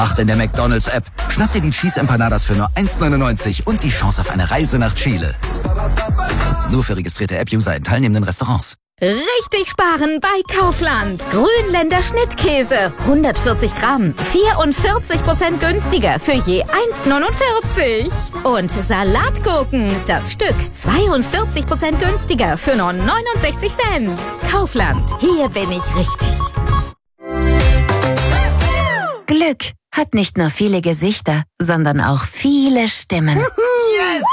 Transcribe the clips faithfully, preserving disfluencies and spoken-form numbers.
Acht in der McDonald's-App. Schnapp dir die Cheese Empanadas für nur eins neunundneunzig und die Chance auf eine Reise nach Chile. Nur für registrierte App-User in teilnehmenden Restaurants. Richtig sparen bei Kaufland. Grünländer Schnittkäse. hundertvierzig Gramm. vierundvierzig Prozent günstiger für je eins neunundvierzig. Und Salatgurken. Das Stück zweiundvierzig Prozent günstiger für nur neunundsechzig Cent. Kaufland. Hier bin ich richtig. Glück hat nicht nur viele Gesichter, sondern auch viele Stimmen. Yes!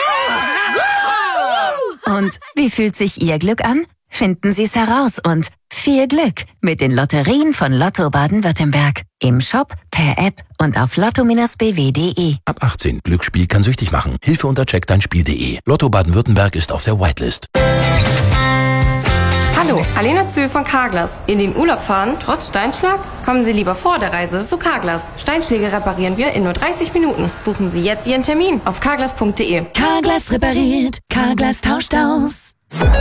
Yeah! Und wie fühlt sich Ihr Glück an? Finden Sie es heraus und viel Glück mit den Lotterien von Lotto Baden-Württemberg. Im Shop, per App und auf lotto Bindestrich b w punkt d e. Ab achtzehn. Glücksspiel kann süchtig machen. Hilfe unter check dein Spiel punkt d e. Lotto Baden-Württemberg ist auf der Whitelist. Hallo, Alena Zöhl von Carglass. In den Urlaub fahren, trotz Steinschlag? Kommen Sie lieber vor der Reise zu Carglass. Steinschläge reparieren wir in nur dreißig Minuten. Buchen Sie jetzt Ihren Termin auf carglass punkt d e. Carglass repariert, Carglass tauscht aus.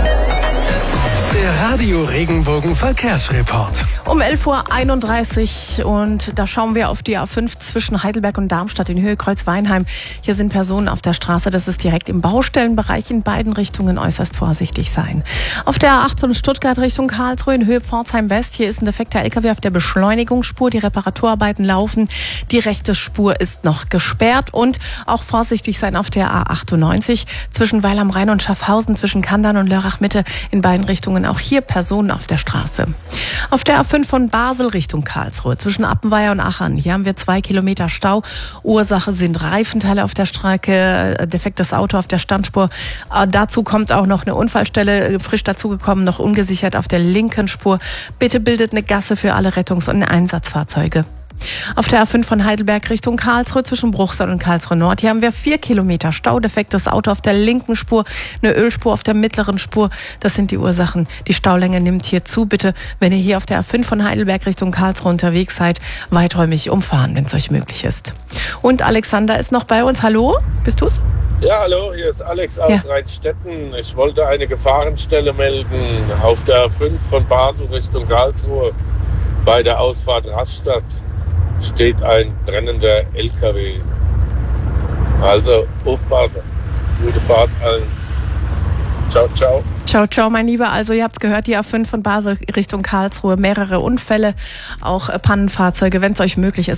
Der Radio Regenbogen Verkehrsreport. Um elf Uhr einunddreißig und da schauen wir auf die A fünf zwischen Heidelberg und Darmstadt in Höhe Kreuz-Weinheim. Hier sind Personen auf der Straße, das ist direkt im Baustellenbereich, in beiden Richtungen äußerst vorsichtig sein. Auf der A acht von Stuttgart Richtung Karlsruhe in Höhe Pforzheim West, hier ist ein defekter L K W auf der Beschleunigungsspur, die Reparaturarbeiten laufen, die rechte Spur ist noch gesperrt und auch vorsichtig sein auf der A achtundneunzig zwischen Weil am Rhein und Schaffhausen, zwischen Kandern und Lörrach Mitte, in beiden Richtungen auch hier Personen auf der Straße. Auf der A fünf von Basel Richtung Karlsruhe zwischen Appenweier und Achern. Hier haben wir zwei Kilometer Stau. Ursache sind Reifenteile auf der Strecke, defektes Auto auf der Standspur. Äh, dazu kommt auch noch eine Unfallstelle, frisch dazugekommen, noch ungesichert auf der linken Spur. Bitte bildet eine Gasse für alle Rettungs- und Einsatzfahrzeuge. Auf der A fünf von Heidelberg Richtung Karlsruhe zwischen Bruchsal und Karlsruhe Nord. Hier haben wir vier Kilometer Stau, defektes Auto auf der linken Spur, eine Ölspur auf der mittleren Spur. Das sind die Ursachen. Die Staulänge nimmt hier zu. Bitte, wenn ihr hier auf der A fünf von Heidelberg Richtung Karlsruhe unterwegs seid, weiträumig umfahren, wenn es euch möglich ist. Und Alexander ist noch bei uns. Hallo, bist du's? Ja, hallo, hier ist Alex aus Ja. Rheinstetten. Ich wollte eine Gefahrenstelle melden auf der A fünf von Basel Richtung Karlsruhe. Bei der Ausfahrt Rastatt steht ein brennender L K W. Also aufpassen. Gute Fahrt allen. Ciao, ciao. Ciao, ciao, mein Lieber. Also ihr habt's gehört, die A fünf von Basel Richtung Karlsruhe, mehrere Unfälle, auch äh, Pannenfahrzeuge, wenn es euch möglich ist.